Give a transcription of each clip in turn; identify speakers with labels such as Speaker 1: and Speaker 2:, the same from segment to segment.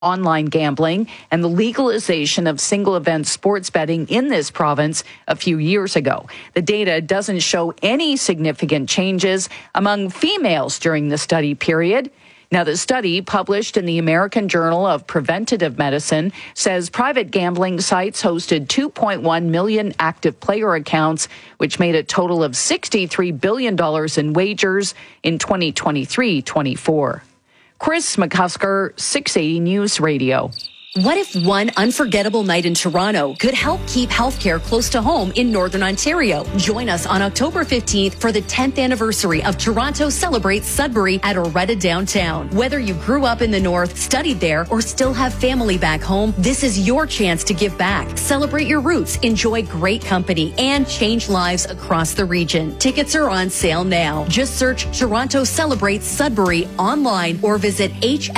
Speaker 1: online gambling and the legalization of single-event sports betting in this province a few years ago. The data doesn't show any significant changes among females during the study period. Now, the study, published in the American Journal of Preventative Medicine, says private gambling sites hosted 2.1 million active player accounts, which made a total of $63 billion in wagers in 2023-24. Chris McCusker, 680 News Radio.
Speaker 2: What if one unforgettable night in Toronto could help keep healthcare close to home in Northern Ontario? Join us on October 15th for the 10th anniversary of Toronto Celebrates Sudbury at Oretta Downtown. Whether you grew up in the North, studied there, or still have family back home, this is your chance to give back. Celebrate your roots, enjoy great company, and change lives across the region. Tickets are on sale now. Just search Toronto Celebrates Sudbury online or visit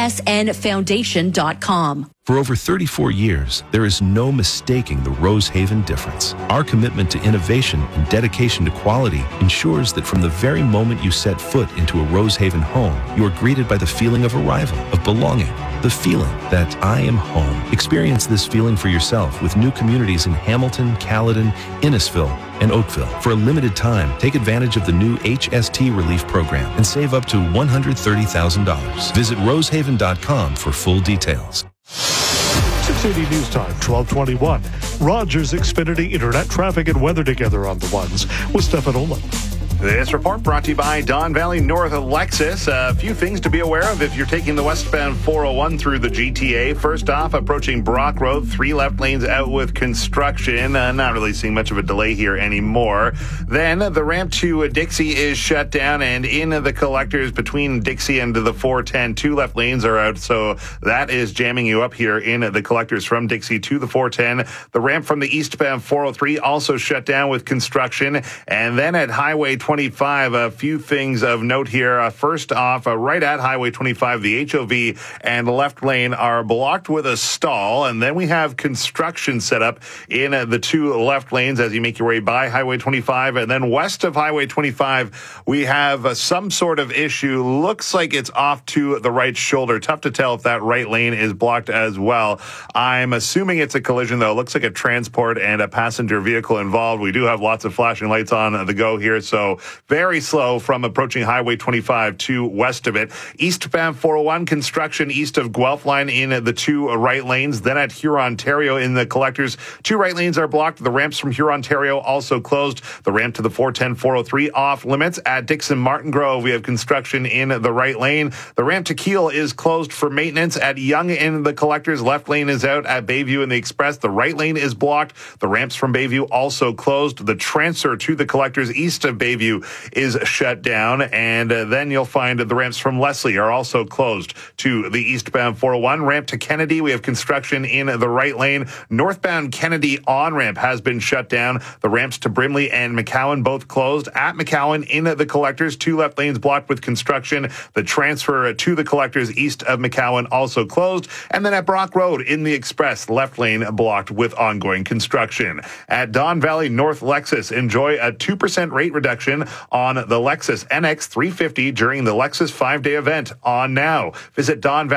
Speaker 2: hsnfoundation.com.
Speaker 3: For over 34 years, there is no mistaking the Rosehaven difference. Our commitment to innovation and dedication to quality ensures that from the very moment you set foot into a Rosehaven home, you are greeted by the feeling of arrival, of belonging, the feeling that I am home. Experience this feeling for yourself with new communities in Hamilton, Caledon, Innisfil, and Oakville. For a limited time, take advantage of the new HST relief program and save up to $130,000. Visit rosehaven.com for full details.
Speaker 4: 680 News Time, 1221. Rogers Xfinity Internet traffic and weather together on the ones with Stefan Olin.
Speaker 5: This report brought to you by Don Valley North Lexus. A few things to be aware of if you're taking the westbound 401 through the GTA. First off, approaching Brock Road, 3 left lanes out with construction. Not really seeing much of a delay here anymore. Then the ramp to Dixie is shut down, and in the collectors between Dixie and the 410, 2 left lanes are out. So that is jamming you up here in the collectors from Dixie to the 410. The ramp from the eastbound 403 also shut down with construction. And then at Highway 25, a few things of note here. First off, right at Highway 25, the HOV and the left lane are blocked with a stall, and then we have construction set up in the 2 left lanes as you make your way by Highway 25, and then west of Highway 25, we have some sort of issue. Looks like it's off to the right shoulder. Tough to tell if that right lane is blocked as well. I'm assuming it's a collision, though. Looks like a transport and a passenger vehicle involved. We do have lots of flashing lights on the go here, so very slow from approaching Highway 25 to west of it. Eastbound 401, construction east of Guelph line in the 2 right lanes. Then at Hurontario in the collectors, 2 right lanes are blocked. The ramps from Hurontario also closed. The ramp to the 410, 403 off limits. At Dixon Martin Grove, we have construction in the right lane. The ramp to Kiel is closed for maintenance. At Yonge in the collectors, left lane is out. At Bayview in the Express, the right lane is blocked. The ramps from Bayview also closed. The transfer to the collectors east of Bayview is shut down, and then you'll find the ramps from Leslie are also closed to the eastbound 401. Ramp to Kennedy, we have construction in the right lane. Northbound Kennedy on-ramp has been shut down. The ramps to Brimley and McCowan both closed. At McCowan in the collectors, 2 left lanes blocked with construction. The transfer to the collectors east of McCowan also closed. And then at Brock Road in the Express, left lane blocked with ongoing construction. At Don Valley North Lexus, enjoy a 2% rate reduction on the Lexus NX 350 during the Lexus 5-day event on now. Visit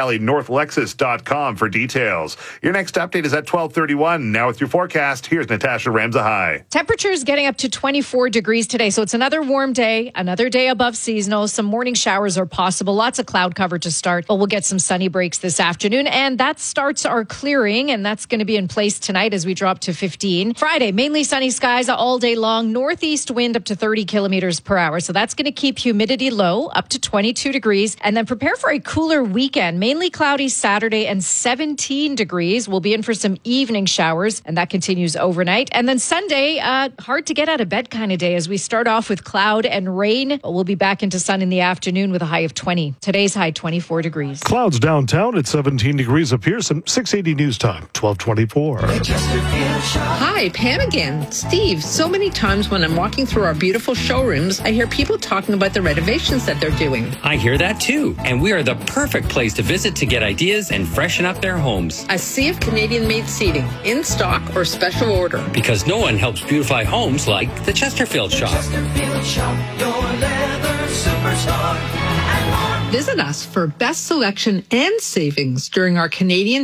Speaker 5: DonValleyNorthLexus.com for details. Your next update is at 12:31. Now with your forecast, here's Natasha Ramzahai.
Speaker 6: Temperatures getting up to 24 degrees today, so it's another warm day, another day above seasonal. Some morning showers are possible. Lots of cloud cover to start, but we'll get some sunny breaks this afternoon, and that starts our clearing, and that's going to be in place tonight as we drop to 15. Friday, mainly sunny skies all day long. Northeast wind up to 30 kilometers per hour. So that's going to keep humidity low up to 22 degrees. And then prepare for a cooler weekend. Mainly cloudy Saturday and 17 degrees. We'll be in for some evening showers, and that continues overnight. And then Sunday, hard to get out of bed kind of day as we start off with cloud and rain. We'll be back into sun in the afternoon with a high of 20. Today's high, 24 degrees.
Speaker 4: Clouds downtown at 17 degrees up here. Some 680 News Time, 1224.
Speaker 7: Hi, Pam again. Steve, so many times when I'm walking through our beautiful showrooms, I hear people talking about the renovations that they're doing.
Speaker 8: I hear that too, and we are the perfect place to visit to get ideas and freshen up their homes.
Speaker 7: A sea of Canadian-made seating, in stock or special order.
Speaker 8: Because no one helps beautify homes like the Chesterfield Shop.
Speaker 7: Chesterfield Shop, your leather superstar. Visit us for best selection and savings during our Canadian